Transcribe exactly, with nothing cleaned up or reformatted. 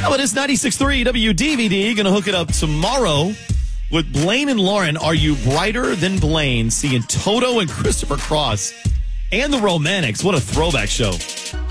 How about this ninety-six point three W D V D? Going to hook it up tomorrow with Blaine and Lauren. Are You Brighter Than Blaine? Seeing Toto and Christopher Cross and the Romantics. What a throwback show.